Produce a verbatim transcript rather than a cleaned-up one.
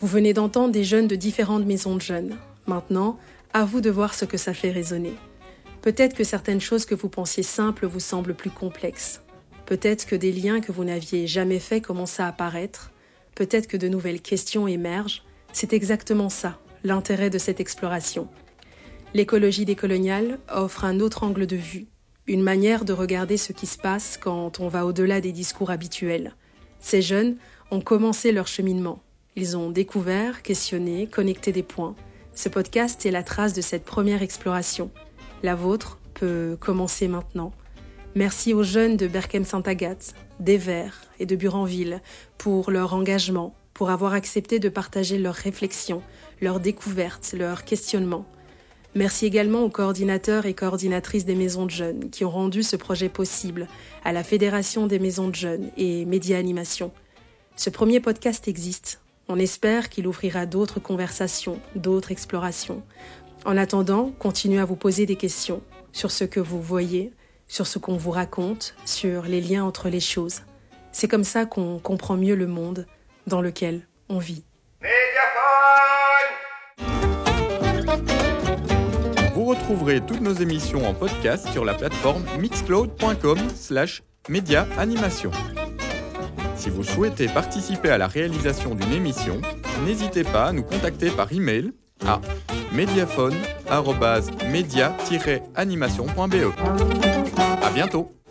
Vous venez d'entendre des jeunes de différentes maisons de jeunes. Maintenant, à vous de voir ce que ça fait résonner. Peut-être que certaines choses que vous pensiez simples vous semblent plus complexes. Peut-être que des liens que vous n'aviez jamais faits commencent à apparaître. Peut-être que de nouvelles questions émergent. C'est exactement ça, l'intérêt de cette exploration. L'écologie décoloniale offre un autre angle de vue, une manière de regarder ce qui se passe quand on va au-delà des discours habituels. Ces jeunes ont commencé leur cheminement. Ils ont découvert, questionné, connecté des points. Ce podcast est la trace de cette première exploration. La vôtre peut commencer maintenant. Merci aux jeunes de Berchem-Sainte-Agathe, d'Evere et de Buranville pour leur engagement, pour avoir accepté de partager leurs réflexions, leurs découvertes, leurs questionnements. Merci également aux coordinateurs et coordinatrices des maisons de jeunes qui ont rendu ce projet possible, à la Fédération des maisons de jeunes et Média Animation. Ce premier podcast existe. On espère qu'il ouvrira d'autres conversations, d'autres explorations. En attendant, continuez à vous poser des questions sur ce que vous voyez, sur ce qu'on vous raconte, sur les liens entre les choses. C'est comme ça qu'on comprend mieux le monde dans lequel on vit. Vous retrouverez toutes nos émissions en podcast sur la plateforme mixcloud point com slash média animation. Si vous souhaitez participer à la réalisation d'une émission, n'hésitez pas à nous contacter par email à mediaphone arobase media tiret animation point b e. À bientôt.